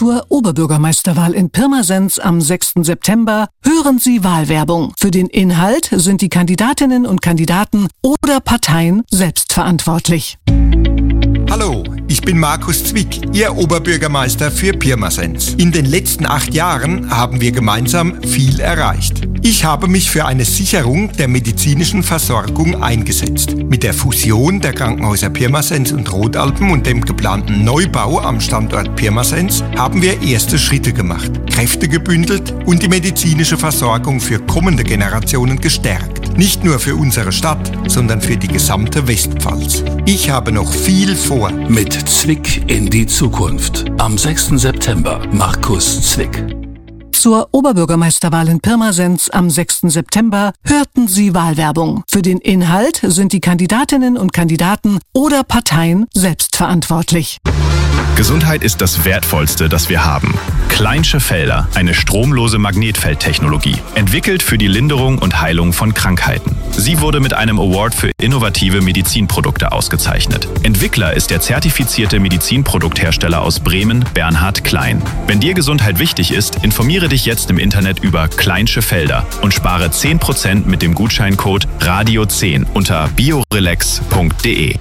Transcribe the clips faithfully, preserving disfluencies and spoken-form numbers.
Zur Oberbürgermeisterwahl in Pirmasens am sechsten September hören Sie Wahlwerbung. Für den Inhalt sind die Kandidatinnen und Kandidaten oder Parteien selbst verantwortlich. Hallo, ich bin Markus Zwick, Ihr Oberbürgermeister für Pirmasens. In den letzten acht Jahren haben wir gemeinsam viel erreicht. Ich habe mich für eine Sicherung der medizinischen Versorgung eingesetzt. Mit der Fusion der Krankenhäuser Pirmasens und Rodalpen und dem geplanten Neubau am Standort Pirmasens haben wir erste Schritte gemacht, Kräfte gebündelt und die medizinische Versorgung für kommende Generationen gestärkt. Nicht nur für unsere Stadt, sondern für die gesamte Westpfalz. Ich habe noch viel vor. Mit Zwick in die Zukunft. Am sechsten September. Markus Zwick. Zur Oberbürgermeisterwahl in Pirmasens am sechsten September hörten Sie Wahlwerbung. Für den Inhalt sind die Kandidatinnen und Kandidaten oder Parteien selbst verantwortlich. Gesundheit ist das Wertvollste, das wir haben. Kleinsche Felder, eine stromlose Magnetfeldtechnologie, entwickelt für die Linderung und Heilung von Krankheiten. Sie wurde mit einem Award für innovative Medizinprodukte ausgezeichnet. Entwickler ist der zertifizierte Medizinprodukthersteller aus Bremen, Bernhard Klein. Wenn dir Gesundheit wichtig ist, informiere dich jetzt im Internet über Kleinsche Felder und spare zehn Prozent mit dem Gutscheincode Radio zehn unter biorelax punkt de.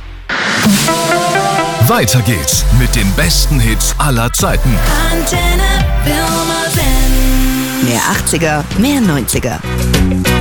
Weiter geht's mit den besten Hits aller Zeiten. Antenne Pirmasens. Mehr achtziger, mehr neunziger.